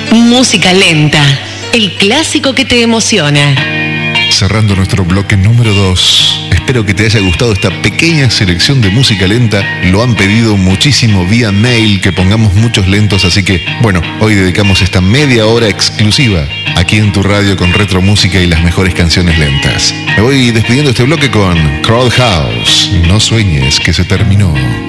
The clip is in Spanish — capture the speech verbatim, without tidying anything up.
Música lenta, el clásico que te emociona. Cerrando nuestro bloque número dos. Espero que te haya gustado esta pequeña selección de música lenta. Lo han pedido muchísimo vía mail que pongamos muchos lentos, así que, bueno, hoy dedicamos esta media hora exclusiva aquí en tu radio con retro música y las mejores canciones lentas. Me voy despidiendo este bloque con Crowd House. No sueñes que se terminó.